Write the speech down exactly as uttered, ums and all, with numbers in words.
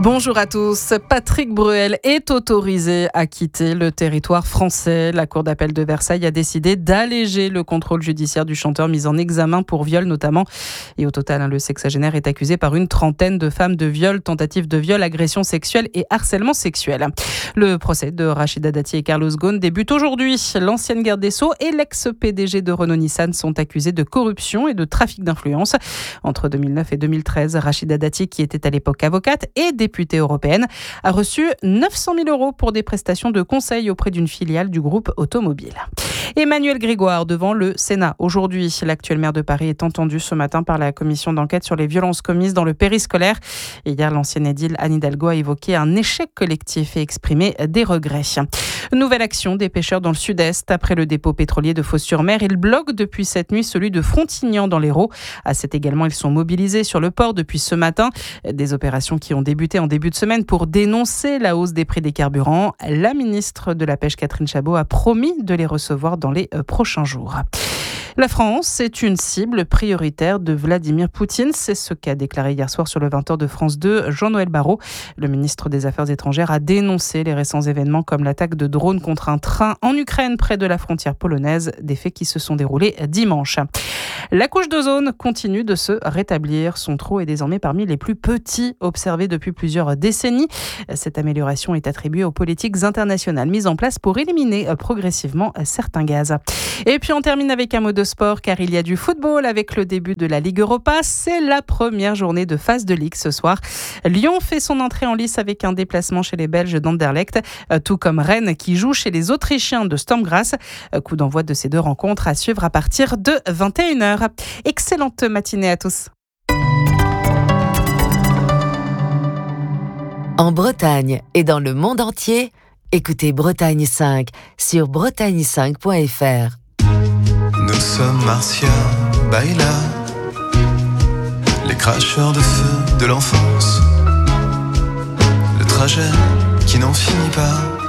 Bonjour à tous. Patrick Bruel est autorisé à quitter le territoire français. La Cour d'appel de Versailles a décidé d'alléger le contrôle judiciaire du chanteur mis en examen pour viol notamment. Et au total, le sexagénaire est accusé par une trentaine de femmes de viol, tentatives de viol, agression sexuelle et harcèlement sexuel. Le procès de Rachida Dati et Carlos Ghosn débute aujourd'hui. L'ancienne garde des Sceaux et l'ex-P D G de Renault-Nissan sont accusés de corruption et de trafic d'influence. Entre deux mille neuf et deux mille treize, Rachida Dati, qui était à l'époque avocate et députée européenne, a reçu neuf cent mille euros pour des prestations de conseil auprès d'une filiale du groupe automobile. Emmanuel Grégoire devant le Sénat. Aujourd'hui, l'actuel maire de Paris est entendu ce matin par la commission d'enquête sur les violences commises dans le périscolaire. Et hier, l'ancienne édile Anne Hidalgo a évoqué un échec collectif et exprimé des regrets. Nouvelle action des pêcheurs dans le sud-est. Après le dépôt pétrolier de Fos-sur-Mer, ils bloquent depuis cette nuit celui de Frontignan dans l'Hérault. À cet également, ils sont mobilisés sur le port depuis ce matin. Des opérations qui ont débuté en début de semaine pour dénoncer la hausse des prix des carburants. La ministre de la Pêche, Catherine Chabot, a promis de les recevoir dans les prochains jours. La France est une cible prioritaire de Vladimir Poutine. C'est ce qu'a déclaré hier soir sur le vingt heures de France deux Jean-Noël Barrot. Le ministre des Affaires étrangères a dénoncé les récents événements comme l'attaque de drones contre un train en Ukraine près de la frontière polonaise, des faits qui se sont déroulés dimanche. La couche d'ozone continue de se rétablir. Son trou est désormais parmi les plus petits observés depuis plusieurs décennies. Cette amélioration est attribuée aux politiques internationales mises en place pour éliminer progressivement certains gaz. Et puis on termine avec un mot de sport car il y a du football avec le début de la Ligue Europa. C'est la première journée de phase de Ligue ce soir. Lyon fait son entrée en lice avec un déplacement chez les Belges d'Anderlecht, tout comme Rennes qui joue chez les Autrichiens de Sturm Graz. Coup d'envoi de ces deux rencontres à suivre à partir de vingt et une heures. Excellente matinée à tous. En Bretagne et dans le monde entier, écoutez Bretagne cinq sur bretagne cinq point f r. Nous sommes Marcia, Baila, les cracheurs de feu de l'enfance, le trajet qui n'en finit pas.